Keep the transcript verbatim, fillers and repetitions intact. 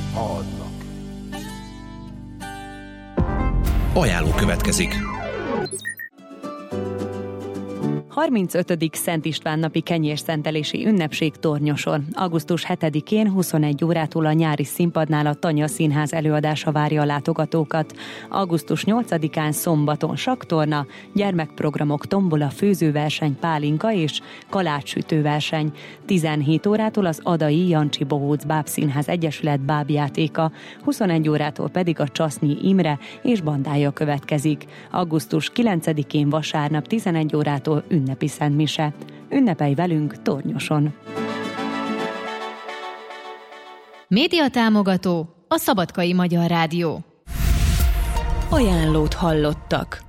ha adnak. Ajánló következik. harmincötödik Szent István napi kenyérszentelési ünnepség Tornyoson. augusztus hetedikén huszonegy órától a nyári színpadnál a Tanya Színház előadása várja a látogatókat. augusztus nyolcadikán szombaton sakktorna, gyermekprogramok, tombola, főzőverseny, pálinka és kalácssütőverseny. tizenhét órától az Adai Jancsi Bohóc Bábszínház Egyesület bábjátéka, huszonegy órától pedig a Csasznyi Imre és bandája következik. augusztus kilencedikén vasárnap tizenegy órától ünnepi szentmise. Ünnepelj velünk Tornyoson! Média támogató a Szabadkai Magyar Rádió. Ajánlót hallottak.